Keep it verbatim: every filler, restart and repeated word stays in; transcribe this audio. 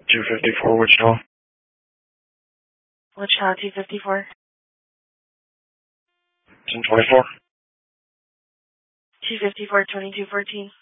two fifty-four Wichita. Wichita two fifty-four. ten twenty-four. two fifty-four, twenty-two fourteen.